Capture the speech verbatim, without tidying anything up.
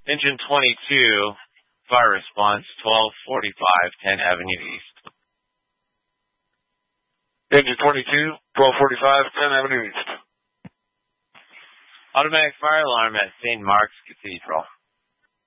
Engine twenty-two, fire response, twelve forty-five, ten Avenue East. Engine twenty-two, twelve forty-five, ten Avenue East. Automatic fire alarm at Saint Mark's Cathedral.